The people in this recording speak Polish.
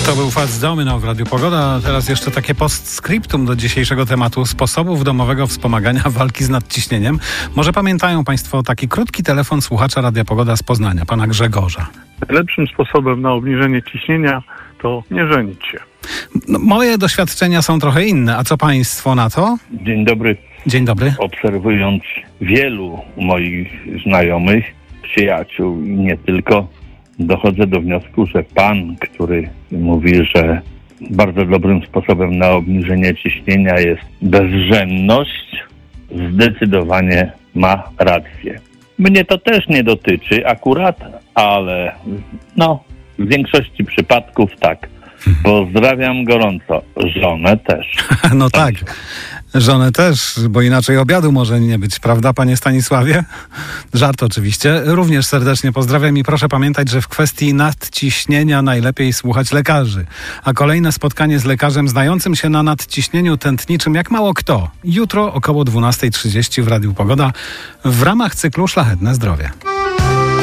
To był Fats Domino w Radiu Pogoda, a teraz jeszcze takie postscriptum do dzisiejszego tematu sposobów domowego wspomagania walki z nadciśnieniem. Może pamiętają Państwo taki krótki telefon słuchacza Radia Pogoda z Poznania, pana Grzegorza. Lepszym sposobem na obniżenie ciśnienia to nie żenić się. No, moje doświadczenia są trochę inne, a co Państwo na to? Dzień dobry. Dzień dobry. Obserwując wielu moich znajomych, przyjaciół i nie tylko, dochodzę do wniosku, że pan, który mówi, że bardzo dobrym sposobem na obniżenie ciśnienia jest bezrzędność, zdecydowanie ma rację. Mnie to też nie dotyczy akurat, ale w większości przypadków tak. Pozdrawiam gorąco. Żonę też. No tak, żonę też, bo inaczej obiadu może nie być, prawda, panie Stanisławie? Żart oczywiście. Również serdecznie pozdrawiam i proszę pamiętać, że w kwestii nadciśnienia najlepiej słuchać lekarzy. A kolejne spotkanie z lekarzem znającym się na nadciśnieniu tętniczym jak mało kto. Jutro około 12:30 w Radiu Pogoda w ramach cyklu Szlachetne Zdrowie.